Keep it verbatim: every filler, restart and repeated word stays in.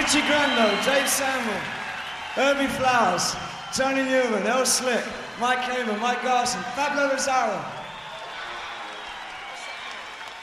Richie Grando, Dave Samuel, Herbie Flowers, Tony Newman, El Slick, Mike Hamer, Mike Garson, Pablo Rosario.